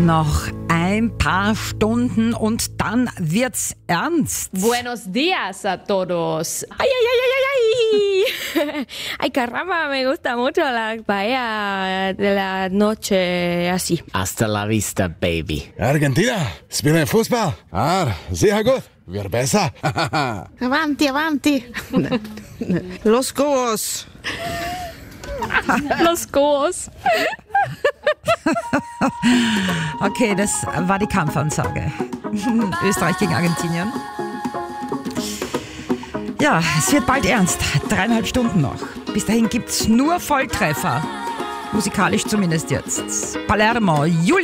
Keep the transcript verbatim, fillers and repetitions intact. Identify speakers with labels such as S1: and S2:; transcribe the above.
S1: Noch ein paar Stunden und dann wird's ernst.
S2: Buenos días a todos. Ay, ay, ay, ay, ay. Ay, caramba, me gusta mucho la paella de la noche así.
S3: Hasta la vista, baby.
S4: Argentina, spielen Fußball. Ah, sehr gut. Wir besser.
S5: Avanti, avanti. Los Goos.
S2: Los Goos.
S1: Okay, das war die Kampfansage. Österreich gegen Argentinien. Ja, es wird bald ernst. Dreieinhalb Stunden noch. Bis dahin gibt's nur Volltreffer. Musikalisch zumindest jetzt. Palermo, Julia.